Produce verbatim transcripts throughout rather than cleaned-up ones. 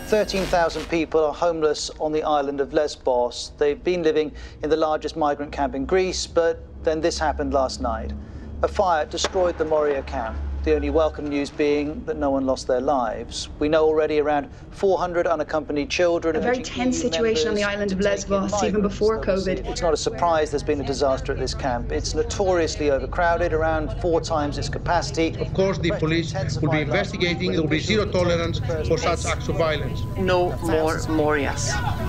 thirteen thousand people are homeless on the island of Lesbos. They've been living in the largest migrant camp in Greece, but then this happened last night. A fire destroyed the Moria camp, the only welcome news being that no one lost their lives. We know already around four hundred unaccompanied children. A very tense situation on the island of Lesbos, even before COVID. It's not a surprise there's been a disaster at this camp. It's notoriously overcrowded, around four times its capacity. Of course, the police will be investigating. There will be zero tolerance for such acts of violence. No more Morias.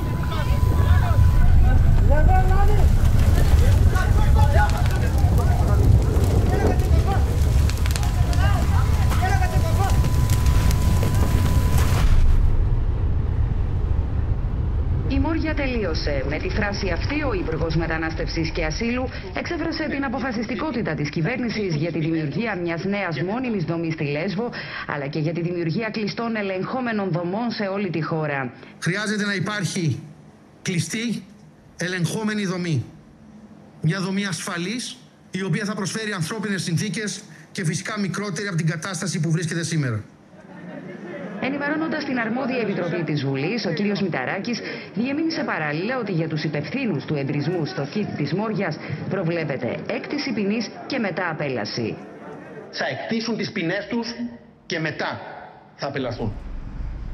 Η Μόρια τελείωσε. Με τη φράση αυτή, ο Υπουργός Μετανάστευσης και Ασύλου εξέφρασε την αποφασιστικότητα της κυβέρνησης για τη δημιουργία μιας νέας μόνιμης δομής στη Λέσβο, αλλά και για τη δημιουργία κλειστών ελεγχόμενων δομών σε όλη τη χώρα. Χρειάζεται να υπάρχει κλειστή, ελεγχόμενη δομή. Μια δομή ασφαλής, η οποία θα προσφέρει ανθρώπινες συνθήκες και φυσικά μικρότερη από την κατάσταση που βρίσκεται σήμερα. Ενημερώνοντας την αρμόδια επιτροπή της Βουλής, ο κύριος Μηταράκης διεμήνυσε παράλληλα ότι για τους υπευθύνους του εμπρισμού στο κήτ της Μόριας προβλέπεται έκτηση ποινής και μετά απέλαση. Θα εκτίσουν τις ποινές τους και μετά θα απελαθούν.